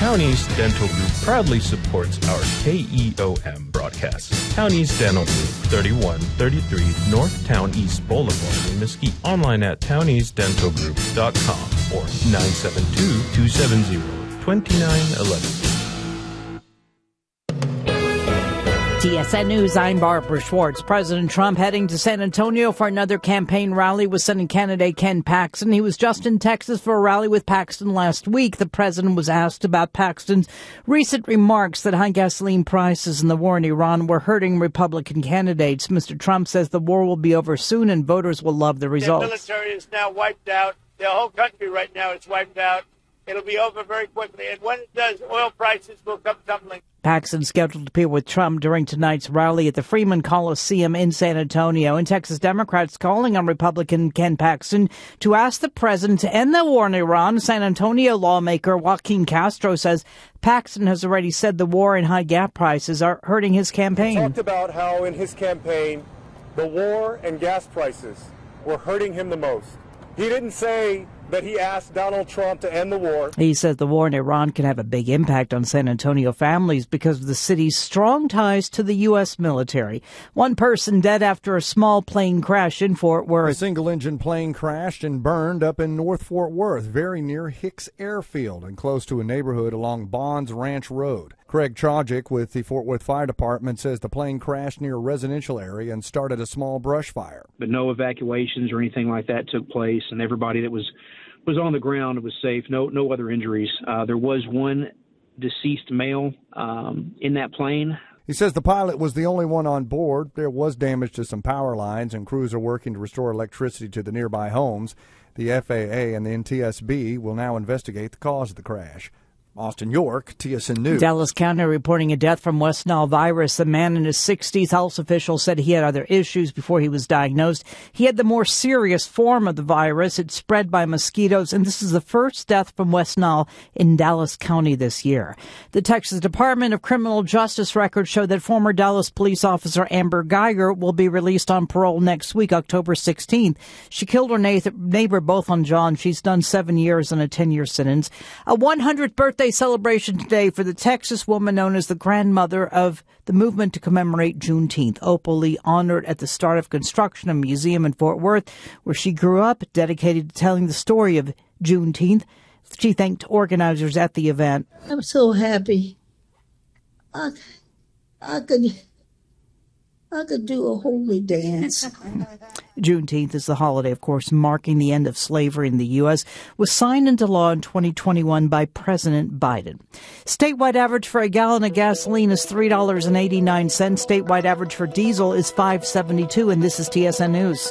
Townies Dental Group proudly supports our KEOM broadcasts. Townies Dental Group, 3133 North Town East Boulevard in Mesquite. Online at towniesdentalgroup.com or 972-270-2911. TSN News, I'm Barbara Schwartz. President Trump heading to San Antonio for another campaign rally with Senate candidate Ken Paxton. He was just in Texas for a rally with Paxton last week. The president was asked about Paxton's recent remarks that high gasoline prices and the war in Iran were hurting Republican candidates. Mr. Trump says the war will be over soon and voters will love the results. The military is now wiped out. The whole country right now is wiped out. It'll be over very quickly. And when it does, oil prices will come tumbling. Paxton scheduled to appear with Trump during tonight's rally at the Freeman Coliseum in San Antonio. And Texas Democrats calling on Republican Ken Paxton to ask the president to end the war in Iran. San Antonio lawmaker Joaquin Castro says Paxton has already said the war and high gas prices are hurting his campaign. He talked about how in his campaign the war and gas prices were hurting him the most. He didn't say that he asked Donald Trump to end the war. He says the war in Iran can have a big impact on San Antonio families because of the city's strong ties to the U.S. military. One person dead after a small plane crash in Fort Worth. A single-engine plane crashed and burned up in North Fort Worth, very near Hicks Airfield and close to a neighborhood along Bonds Ranch Road. Craig Tragic with the Fort Worth Fire Department says the plane crashed near a residential area and started a small brush fire. But no evacuations or anything like that took place, and everybody that was on the ground was safe. No other injuries. There was one deceased male in that plane. He says the pilot was the only one on board. There was damage to some power lines, and crews are working to restore electricity to the nearby homes. The FAA and the NTSB will now investigate the cause of the crash. Austin York, TSN News. Dallas County reporting a death from West Nile virus. A man in his 60s. Health officials said he had other issues before he was diagnosed. He had the more serious form of the virus. It spread by mosquitoes, and this is the first death from West Nile in Dallas County this year. The Texas Department of Criminal Justice records show that former Dallas police officer Amber Geiger will be released on parole next week, October 16th. She killed her neighbor both on John. She's done 7 years and a 10-year sentence. A 100th birthday celebration today for the Texas woman known as the grandmother of the movement to commemorate Juneteenth. Opal Lee honored at the start of construction a museum in Fort Worth where she grew up, dedicated to telling the story of Juneteenth. She thanked organizers at the event. I'm so happy. I could do a holy dance. Juneteenth is the holiday, of course, marking the end of slavery in the U.S., was signed into law in 2021 by President Biden. Statewide average for a gallon of gasoline is $3.89. Statewide average for diesel is $5.72. And this is TSN News.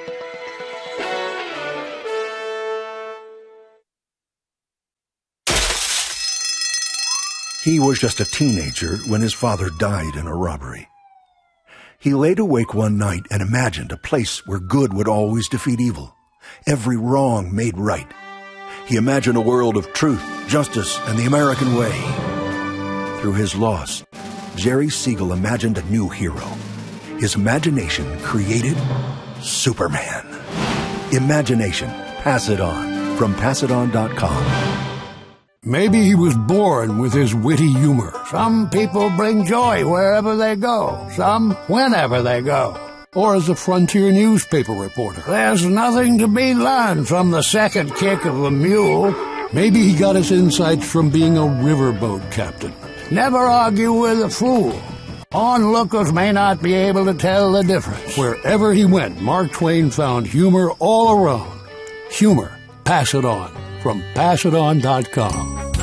He was just a teenager when his father died in a robbery. He laid awake one night and imagined a place where good would always defeat evil, every wrong made right. He imagined a world of truth, justice, and the American way. Through his loss, Jerry Siegel imagined a new hero. His imagination created Superman. Imagination. Pass it on. From PassItOn.com. Maybe he was born with his witty humor. Some people bring joy wherever they go, some whenever they go. Or as a frontier newspaper reporter. There's nothing to be learned from the second kick of a mule. Maybe he got his insights from being a riverboat captain. Never argue with a fool. Onlookers may not be able to tell the difference. Wherever he went, Mark Twain found humor all around. Humor. Pass it on. From PassItOn.com.